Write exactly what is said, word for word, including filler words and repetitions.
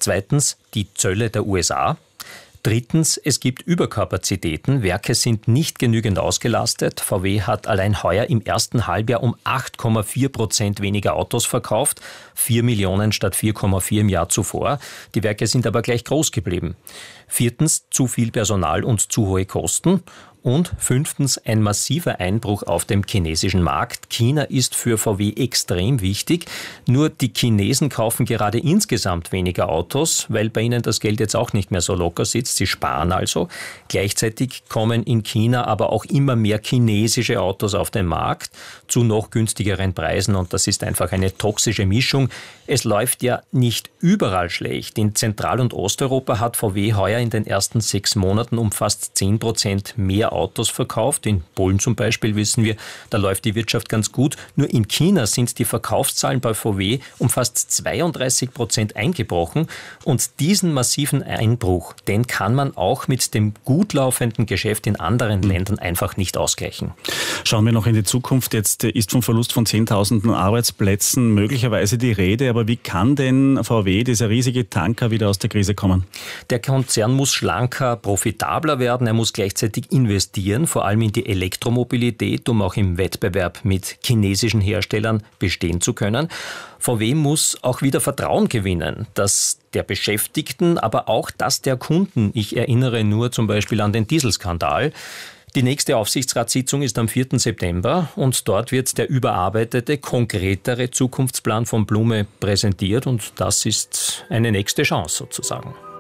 Zweitens die Zölle der U S A. Drittens, es gibt Überkapazitäten. Werke sind nicht genügend ausgelastet. V W hat allein heuer im ersten Halbjahr um acht Komma vier Prozent weniger Autos verkauft. vier Millionen statt vier Komma vier im Jahr zuvor. Die Werke sind aber gleich groß geblieben. Viertens, zu viel Personal und zu hohe Kosten. Und fünftens, ein massiver Einbruch auf dem chinesischen Markt. China ist für V W extrem wichtig. Nur die Chinesen kaufen gerade insgesamt weniger Autos, weil bei ihnen das Geld jetzt auch nicht mehr so locker sitzt. Sie sparen also. Gleichzeitig kommen in China aber auch immer mehr chinesische Autos auf den Markt zu noch günstigeren Preisen. Und das ist einfach eine toxische Mischung. Es läuft ja nicht überall schlecht. In Zentral- und Osteuropa hat V W heuer in den ersten sechs Monaten um fast zehn Prozent mehr Autos verkauft. In Polen zum Beispiel wissen wir, da läuft die Wirtschaft ganz gut. Nur in China sind die Verkaufszahlen bei V W um fast zweiunddreißig Prozent eingebrochen. Und diesen massiven Einbruch, den kann man auch mit dem gut laufenden Geschäft in anderen Ländern einfach nicht ausgleichen. Schauen wir noch in die Zukunft. Jetzt ist vom Verlust von Zehntausenden Arbeitsplätzen möglicherweise die Rede. Aber wie kann denn V W, dieser riesige Tanker, wieder aus der Krise kommen? Der Konzern muss schlanker, profitabler werden. Er muss gleichzeitig investieren, vor allem in die Elektromobilität, um auch im Wettbewerb mit chinesischen Herstellern bestehen zu können. V W muss auch wieder Vertrauen gewinnen, das der Beschäftigten, aber auch das der Kunden. Ich erinnere nur zum Beispiel an den Dieselskandal. Die nächste Aufsichtsratssitzung ist am vierten September und dort wird der überarbeitete, konkretere Zukunftsplan von Blume präsentiert und das ist eine nächste Chance sozusagen.